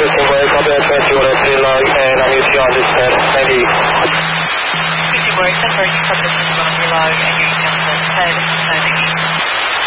Houston Boy, copy that 2103 log, and I'm using you on this set. Thank you. Houston Boy, 10 for you, copy.